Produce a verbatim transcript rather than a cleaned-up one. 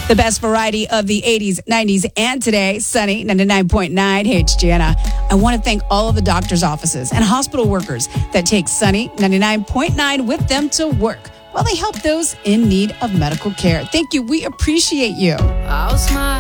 The best variety of the eighties, nineties, and today. Sunny, ninety-nine point nine. Hey, it's Jana. I want to thank all of the doctor's offices and hospital workers that take Sunny, ninety-nine point nine with them to work while they help those in need of medical care. Thank you. We appreciate you. I'll smile.